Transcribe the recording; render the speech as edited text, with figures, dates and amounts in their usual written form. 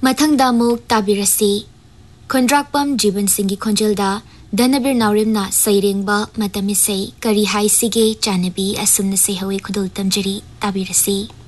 मथंगदा मुक ताबिरसी खोंड्राकपम जीवन सिंगी खोंजलदा धनबीर नावरिमना सैरेंगबा मतमिसै करी हाइसिगे चानबी असुमन से हवे खुदुल तमजरी ताबिरसी।